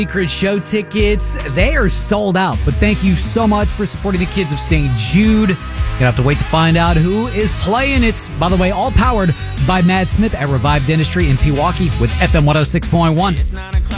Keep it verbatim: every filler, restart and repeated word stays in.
Secret show tickets, they are sold out. But thank you so much for supporting the kids of Saint Jude. You're going to have to wait to find out who is playing it. By the way, all powered by Matt Smith at Revive Dentistry in Pewaukee with F M one oh six point one.